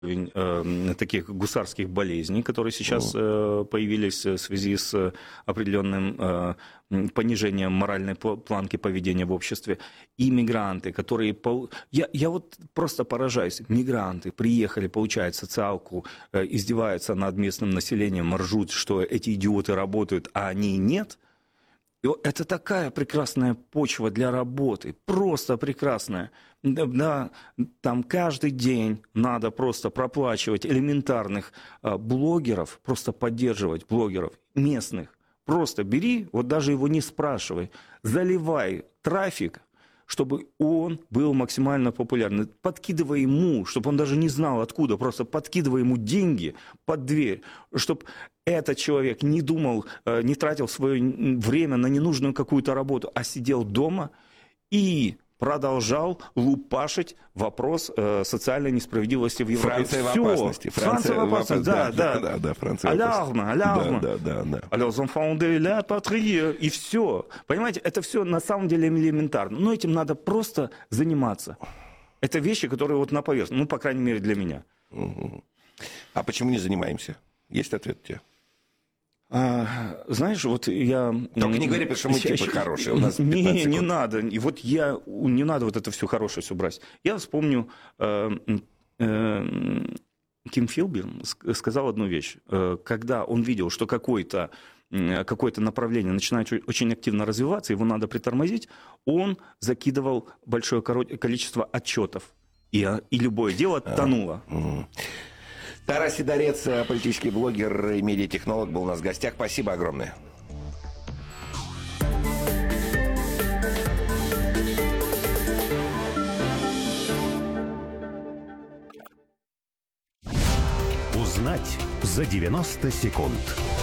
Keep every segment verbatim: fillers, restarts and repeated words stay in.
э, таких гусарских болезней, которые сейчас э, появились в связи с определенным э, понижением моральной планки поведения в обществе. И мигранты, которые... Я, я вот просто поражаюсь. Мигранты приехали, получают социалку, э, издеваются над местным населением, ржут, что эти идиоты работают, а они нет. И это такая прекрасная почва для работы, просто прекрасная. Да, там каждый день надо просто проплачивать элементарных а, блогеров, просто поддерживать блогеров местных. Просто бери, вот даже его не спрашивай, заливай трафик, чтобы он был максимально популярным. Подкидывай ему, чтобы он даже не знал откуда, просто подкидывай ему деньги под дверь, чтобы этот человек не думал, не тратил свое время на ненужную какую-то работу, а сидел дома и продолжал лупашить вопрос э, социальной несправедливости в Европе. Франция в опасности. Франция в опасности, да, да. да, да, Франция алярме, алярме. Да, да, да. Alors, enfants de la patrie. И все. Понимаете, это все на самом деле элементарно. Но этим надо просто заниматься. Это вещи, которые вот на поверхности. Ну, по крайней мере, для меня. Угу. А почему не занимаемся? Есть ответ у тебя? А, знаешь, вот я... Только не говори, потому что мы типа хорошие. У нас не, не надо. И вот я... Не надо вот это все хорошее все брать. Я вспомню... Э, э, Ким Филби сказал одну вещь. Когда он видел, что какой-то какое-то направление начинает очень активно развиваться, его надо притормозить, он закидывал большое количество отчетов. И, и любое дело тонуло. А, Тарас Сидорец, политический блогер и медиатехнолог, был у нас в гостях. Спасибо огромное. Узнать за девяносто секунд.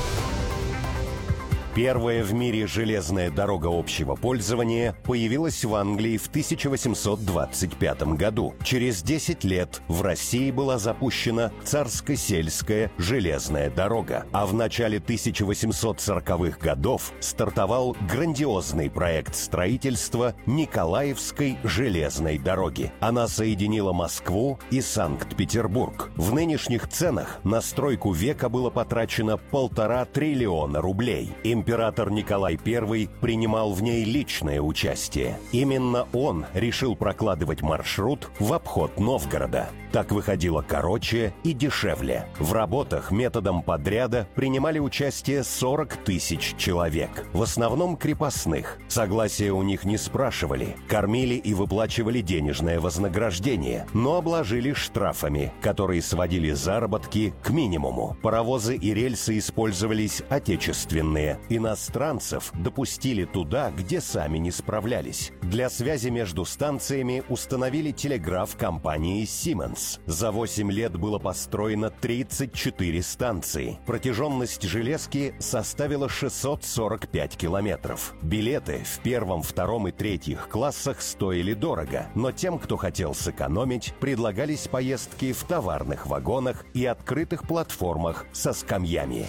Первая в мире железная дорога общего пользования появилась в Англии в тысяча восемьсот двадцать пятом году. Через десять лет в России была запущена Царско-сельская железная дорога. А в начале тысяча восемьсот сороковых годов стартовал грандиозный проект строительства Николаевской железной дороги. Она соединила Москву и Санкт-Петербург. В нынешних ценах на стройку века было потрачено полтора триллиона рублей. Император Николай Первый принимал в ней личное участие. Именно он решил прокладывать маршрут в обход Новгорода. Так выходило короче и дешевле. В работах методом подряда принимали участие сорок тысяч человек. В основном крепостных. Согласия у них не спрашивали. Кормили и выплачивали денежное вознаграждение. Но обложили штрафами, которые сводили заработки к минимуму. Паровозы и рельсы использовались отечественные. Иностранцев допустили туда, где сами не справлялись. Для связи между станциями установили телеграф компании Siemens. За восемь лет было построено тридцать четыре станции. Протяженность железки составила шестьсот сорок пять километров. Билеты в первом, втором и третьих классах стоили дорого, но тем, кто хотел сэкономить, предлагались поездки в товарных вагонах и открытых платформах со скамьями.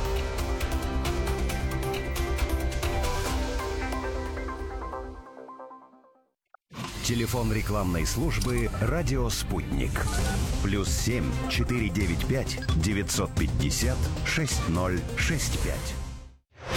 Телефон рекламной службы «Радио Спутник». Плюс семь четыре девять пять девятьсот пятьдесят шесть ноль шесть пять.